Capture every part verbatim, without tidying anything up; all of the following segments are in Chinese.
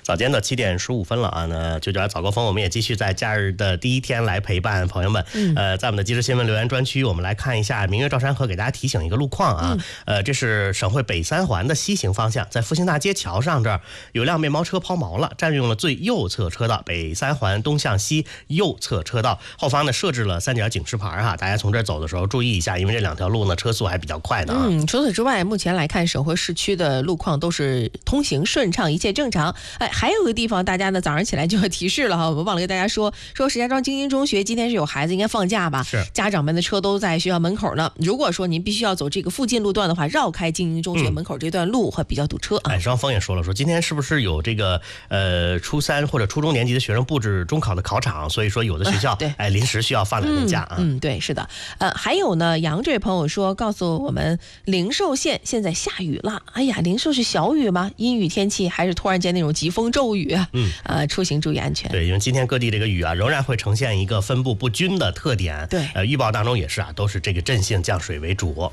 早间的七点十五分了啊，那九九二早高峰，我们也继续在假日的第一天来陪伴朋友们。嗯，呃，在我们的即时新闻留言专区，我们来看一下明月照山河给大家提醒一个路况啊。嗯、呃，这是省会北三环的西行方向，在复兴大街桥上这儿有辆面包车抛锚了，占用了最右侧车道，北三环东向西右侧车道后方呢设置了三角警示牌哈，大家从这儿走的时候注意一下，因为这两条路呢车速还比较快的啊。 嗯，除此之外，目前来看省会市区的路况都是通行顺畅，一切正常。哎，还有个地方大家呢早上起来就要提示了哈，我们忘了跟大家说，说石家庄精英中学今天是有孩子应该放假吧？ 是， 家长们的车都在学校门口呢。如果说您必须要走这个附近路段的话，绕开精英中学门口这段路会比较堵车啊。 哎，双峰也说了，说今天是不是有这个呃初三或者初中年级的学生布置中考的考场，所以说有的学校、呃、 对哎临时需要放两天假啊。 嗯, 嗯，对，是的。呃，还有呢，杨这位朋友说，告诉我们灵寿县现在下雨了。哎呀，灵寿是小雨吗？阴雨天气还是突然间那种疾风骤雨啊？嗯，呃，出行注意安全。 对，因为今天各地这个雨啊，仍然会呈现一个分布不均的特点。 对， 呃，预报当中也是啊，都是这个阵性降水为主。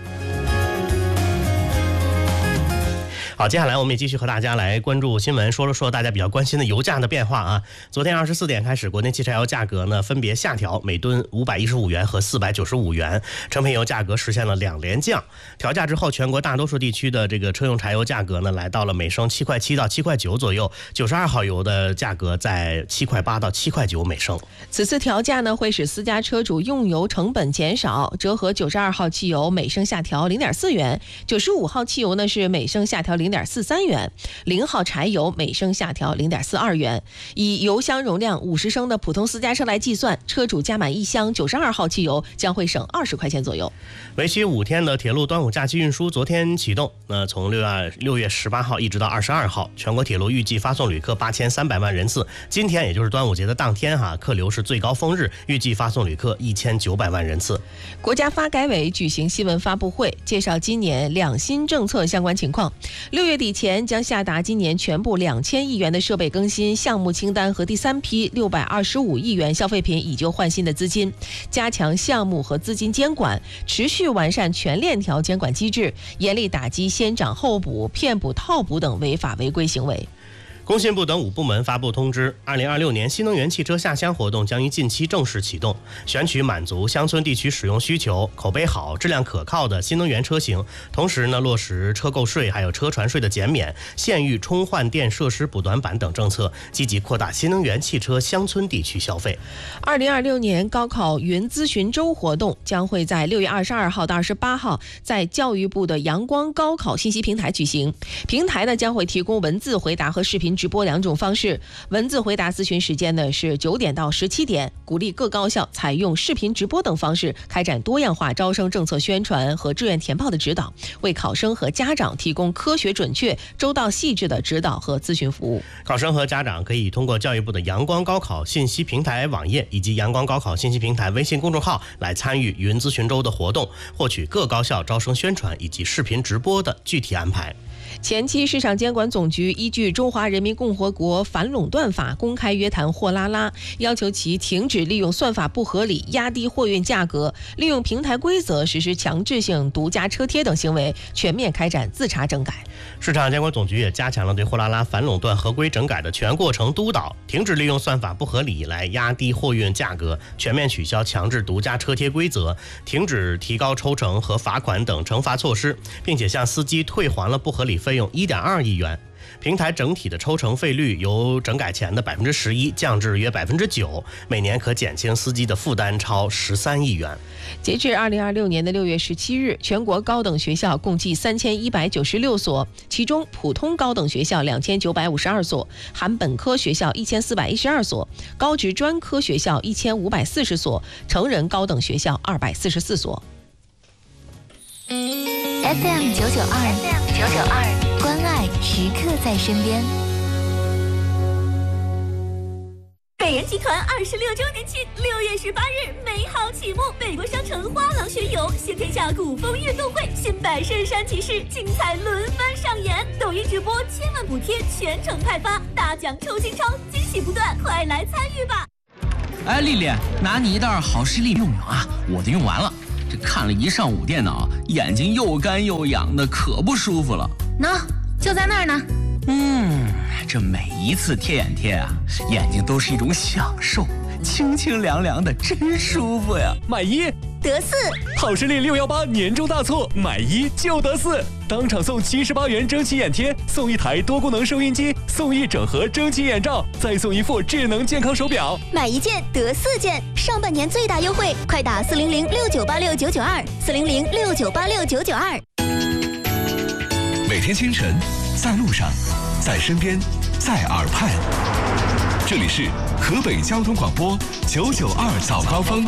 好，接下来我们也继续和大家来关注新闻，说了说大家比较关心的油价的变化啊。昨天二十四点开始，国内汽柴油价格呢分别下调每吨五百一十五元和四百九十五元，成品油价格实现了两连降。调价之后，全国大多数地区的这个车用柴油价格呢来到了每升七块七到七块九左右，九十二号油的价格在七块八到七块九每升。 此次调价呢会使私家车主用油成本减少，折合九十二号汽油每升下调零点四元，九十五号汽油呢是每升下调零点四三元，零号柴油每升下调零点四二元。以油箱容量五十升的普通私家车来计算，车主加满一箱九十二号汽油将会省二十块钱左右。 为期五天的铁路端午假期运输昨天启动，那从六月六月十八号一直到二十二号，全国铁路预计发送旅客八千三百万人次。今天也就是端午节的当天哈，客流是最高峰日，预计发送旅客一千九百万人次。 国家发改委举行新闻发布会，介绍今年两新政策相关情况。六月底前将下达今年全部两千亿元的设备更新项目清单和第三批六百二十五亿元消费品以旧换新的资金，加强项目和资金监管，持续完善全链条监管机制，严厉打击先涨后补、骗补套补等违法违规行为。 工信部等五部门发布通知，二零二六年新能源汽车下乡活动将于近期正式启动，选取满足乡村地区使用需求、口碑好、质量可靠的新能源车型，同时呢落实车购税还有车船税的减免、县域充换电设施补短板等政策，积极扩大新能源汽车乡村地区消费。 二零二六年高考云咨询周活动将会在六月二十二号到二十八号在教育部的阳光高考信息平台举行，平台呢将会提供文字回答和视频直播两种方式，文字回答咨询时间呢是九点到十七点，鼓励各高校采用视频直播等方式开展多样化招生政策宣传和志愿填报的指导，为考生和家长提供科学准确、周到细致的指导和咨询服务。 考生和家长可以通过教育部的阳光高考信息平台网页以及阳光高考信息平台微信公众号来参与云咨询周的活动，获取各高校招生宣传以及视频直播的具体安排。 前期市场监管总局依据《中华人民共和国反垄断法》公开约谈货拉拉，要求其停止利用算法不合理压低货运价格，利用平台规则实施强制性独家车贴等行为，全面开展自查整改。 市场监管总局也加强了对货拉拉反垄断合规整改的全过程督导，停止利用算法不合理来压低货运价格，全面取消强制独家车贴规则，停止提高抽成和罚款等惩罚措施，并且向司机退还了不合理费用一点二亿元。平台整体的抽成费率由整改前的百分之十一降至约百分之九，每年可减轻司机的负担超十三亿元。 截至二零二六年的六月十七日，全国高等学校共计三千一百九十六所，其中普通高等学校两千九百五十二所，含本科学校一千四百一十二所，高职专科学校一千五百四十所，成人高等学校二百四十四所。 F M 九九二 ，F M 九九二，关爱时刻在身边。 北人集团二十六周年庆，六月十八日美好启幕，美国商城花廊巡游，现天下古风运动会，新百圣山骑士精彩轮番上演，抖音直播千万补贴全程派发，大奖抽新钞，惊喜不断，快来参与吧！ 哎，丽丽，拿你一袋好视力用用啊，我的用完了。这看了一上午电脑，眼睛又干又痒的，可不舒服了。 喏，就在那儿呢。 嗯， 这每一次贴眼贴啊，眼睛都是一种享受，清清凉凉的，真舒服呀！ 买一得四， 好视力六一八年终大促，买一就得四，当场送七十八元蒸汽眼贴，送一台多功能收音机，送一整盒蒸汽眼罩，再送一副智能健康手表。 买一件得四件，上半年最大优惠，快打四零零六九八六九九二，四零零六九八六九九二。 每天清晨，在路上，在身边，在耳畔，这里是河北交通广播九九二早高峰。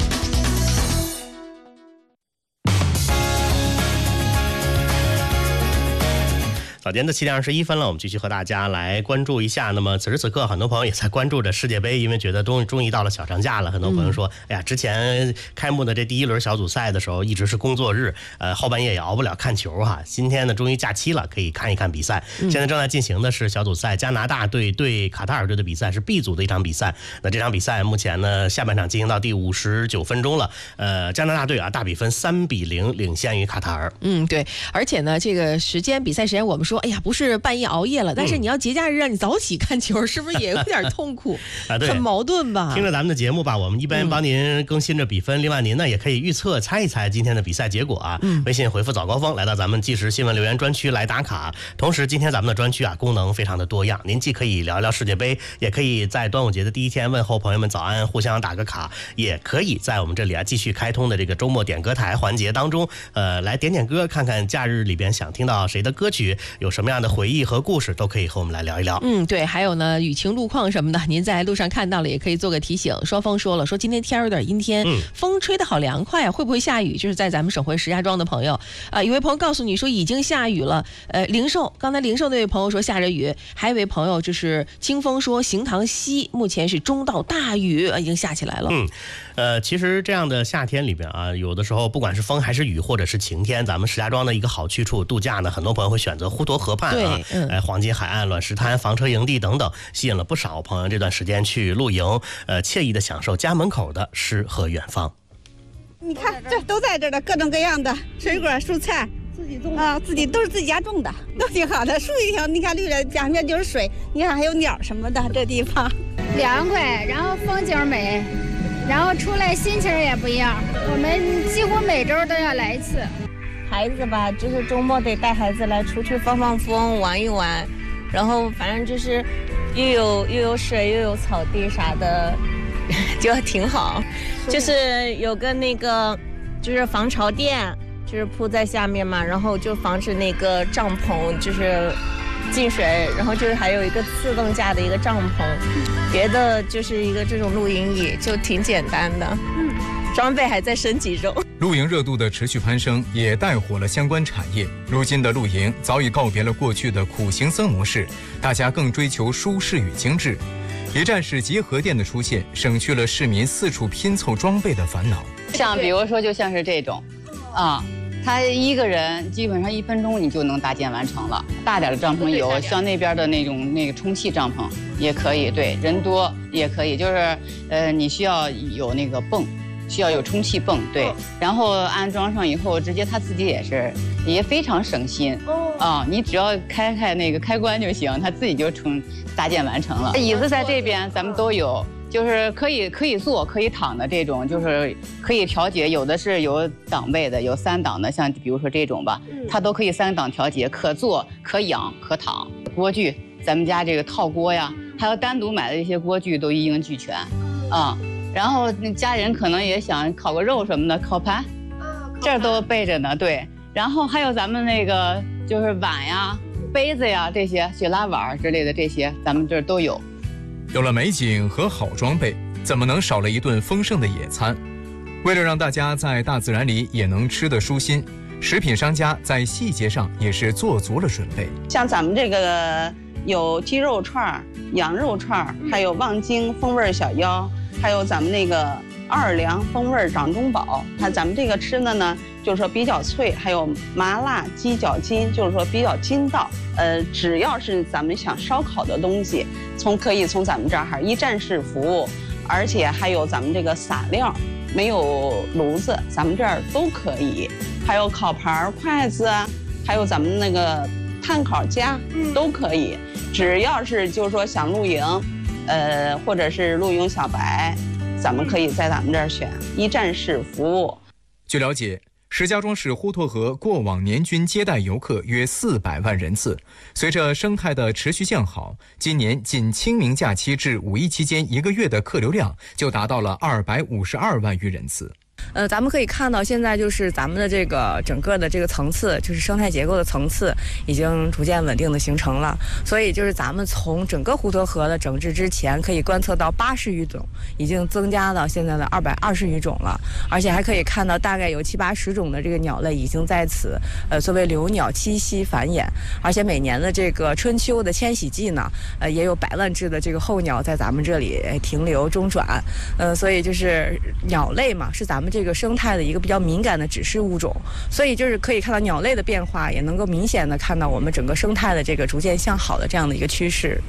早间的七点二十一分了，我们继续和大家来关注一下。那么此时此刻，很多朋友也在关注着世界杯，因为觉得终终于到了小长假了。很多朋友说，嗯、哎呀，之前开幕的这第一轮小组赛的时候，一直是工作日，呃，后半夜也熬不了看球哈。今天呢，终于假期了，可以看一看比赛。嗯、现在正在进行的是小组赛，加拿大队对卡塔尔队的比赛是 B 组的一场比赛。那这场比赛目前呢，下半场进行到第五十九分钟了。呃，加拿大队啊，大比分三比零领先于卡塔尔。 嗯，对，而且呢，这个时间比赛时间，我们说。哎呀，不是半夜熬夜了，但是你要节假日让你早起看球，是不是也有点痛苦啊？对， 很矛盾吧？ 听着咱们的节目吧，我们一边帮您更新着比分，嗯、另外您呢也可以预测猜一猜今天的比赛结果啊。嗯、微信回复早高峰来到咱们即时新闻留言专区来打卡。同时，今天咱们的专区啊功能非常的多样，您既可以聊聊世界杯，也可以在端午节的第一天问候朋友们早安，互相打个卡，也可以在我们这里啊继续开通的这个周末点歌台环节当中，呃，来点点歌，看看假日里边想听到谁的歌曲，有什么样的回忆和故事，都可以和我们来聊一聊。 嗯，对，还有呢，雨情路况什么的，您在路上看到了也可以做个提醒。双方说了，说今天天有点阴天，嗯、风吹得好凉快啊，会不会下雨？就是在咱们省会石家庄的朋友，啊、呃，有位朋友告诉你说已经下雨了。呃，零售，刚才零售那位朋友说下着雨，还有一位朋友就是清风说行塘西目前是中到大雨，已经下起来了。 嗯，呃，其实这样的夏天里边啊，有的时候不管是风还是雨，或者是晴天，咱们石家庄的一个好去处度假呢，很多朋友会选择滹沱河畔啊，嗯、呃，黄金海岸、卵石滩、房车营地等等，吸引了不少朋友这段时间去露营，呃，惬意的享受家门口的诗和远方。 你看，这都在这的各种各样的水果、蔬菜，自己种啊，自己都是自己家种的，都挺好的。树一条，你看绿的，两边就是水，你看还有鸟什么的，这地方凉快，然后风景美，然后出来心情也不一样。我们几乎每周都要来一次。 孩子吧，就是周末得带孩子来出去放放风、玩一玩，然后反正就是又有又有水又有草地啥的，就挺好。就是有个那个就是防潮垫，就是铺在下面嘛，然后就防止那个帐篷就是进水，然后就是还有一个自动架的一个帐篷，别的就是一个这种露营椅，就挺简单的。嗯，装备还在升级中。 露营热度的持续攀升也带火了相关产业。如今的露营早已告别了过去的苦行僧模式，大家更追求舒适与精致。一站式集合店的出现，省去了市民四处拼凑装备的烦恼。 像比如说，就像是这种，啊，他一个人基本上一分钟你就能搭建完成了。大点的帐篷有，像那边的那种那个充气帐篷也可以，对，人多也可以，就是呃，你需要有那个泵。需要有充气泵，对，然后安装上以后，直接它自己也是也非常省心啊，你只要开开那个开关就行，它自己就充搭建完成了。椅子在这边咱们都有，就是可以可以坐可以躺的这种，就是可以调节，有的是有档位的，有三档的，像比如说这种吧，它都可以三档调节，可坐可仰可躺。锅具，咱们家这个套锅呀，还有单独买的一些锅具都一应俱全啊。然后家人可能也想烤个肉什么的，烤盘，这儿都备着呢。对，然后还有咱们那个就是碗呀、杯子呀这些雪拉碗之类的，这些咱们这儿都有。 有了美景和好装备，怎么能少了一顿丰盛的野餐？为了让大家在大自然里也能吃得舒心，食品商家在细节上也是做足了准备。 像咱们这个有鸡肉串、羊肉串，还有望京风味小腰。还有咱们那个奥尔良风味掌中宝，看咱们这个吃的呢，就是说比较脆，还有麻辣鸡脚筋，就是说比较筋道。呃，只要是咱们想烧烤的东西，从可以从咱们这儿哈一站式服务，而且还有咱们这个撒料，没有炉子，咱们这儿都可以。还有烤盘、筷子，还有咱们那个碳烤架都可以，只要是就是说想露营，呃，或者是露营小白，咱们可以在咱们这儿选一站式服务。 据了解，石家庄市滹沱河过往年均接待游客约四百万人次。随着生态的持续向好，今年仅清明假期至五一期间一个月的客流量就达到了二百五十二万余人次。 呃，咱们可以看到，现在就是咱们的这个整个的这个层次，就是生态结构的层次，已经逐渐稳定的形成了。所以就是咱们从整个滹沱河的整治之前，可以观测到八十余种，已经增加到现在的二百二十余种了。而且还可以看到，大概有七八十种的这个鸟类已经在此，呃，作为留鸟栖息繁衍。而且每年的这个春秋的迁徙季呢，呃，也有百万只的这个候鸟在咱们这里停留中转。呃，所以就是鸟类嘛，是咱们这个生态的一个比较敏感的指示物种，所以就是可以看到鸟类的变化，也能够明显的看到我们整个生态的这个逐渐向好的这样的一个趋势。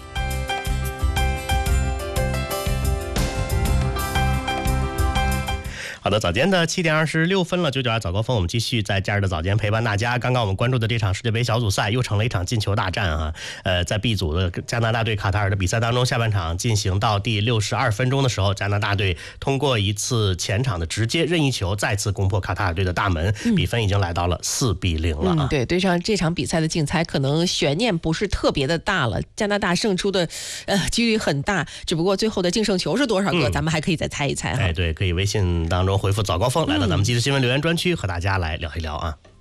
好的，早间的七点二十六分了，九九二早高峰，我们继续在假日的早间陪伴大家。刚刚我们关注的这场世界杯小组赛又成了一场进球大战啊！呃，在 B 组的加拿大对卡塔尔的比赛当中，下半场进行到第六十二分钟的时候，加拿大队通过一次前场的直接任意球，再次攻破卡塔尔队的大门，比分已经来到了四比零了、啊嗯。对，对上这场比赛的竞猜，可能悬念不是特别的大了，加拿大胜出的呃几率很大，只不过最后的净胜球是多少个，嗯、咱们还可以再猜一猜哈。 哎，对，可以微信当中回复早高峰，来到咱们即时新闻留言专区和大家来聊一聊啊。